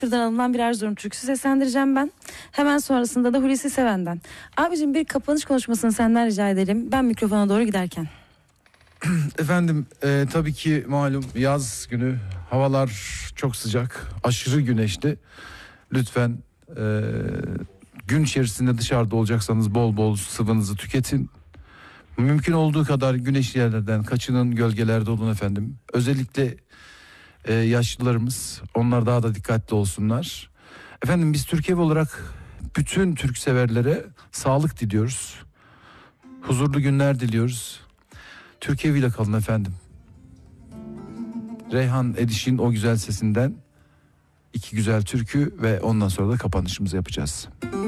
Kırdan alınan bir Erzurum türküsü seslendireceğim ben. Hemen sonrasında da Hulusi Seven'den. Abicim bir kapanış konuşmasını senden rica edelim. Ben mikrofona doğru giderken. Efendim tabii ki malum yaz günü, havalar çok sıcak, aşırı güneşli. Lütfen gün içerisinde dışarıda olacaksanız bol bol sıvınızı tüketin. Mümkün olduğu kadar güneşli yerlerden kaçının, gölgelerde olun efendim. Özellikle yaşlılarımız, onlar daha da dikkatli olsunlar. Efendim biz Türkiye olarak bütün Türk severlere sağlık diliyoruz. Huzurlu günler diliyoruz. Türkiye ile kalın efendim. Reyhan Ediş'in o güzel sesinden iki güzel türkü ve ondan sonra da kapanışımızı yapacağız.